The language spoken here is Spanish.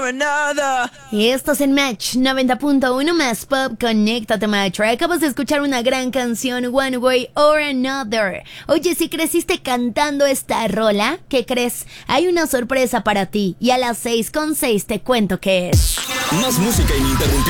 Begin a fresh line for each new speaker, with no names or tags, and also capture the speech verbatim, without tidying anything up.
or another.
Y esto es en Match noventa punto uno más Pop. Conéctate, Match. Acabas de escuchar una gran canción, One Way or Another. Oye, si creciste cantando esta rola, ¿qué crees? Hay una sorpresa para ti. Y a las seis con seis te cuento qué es.
Más música ininterrumpida.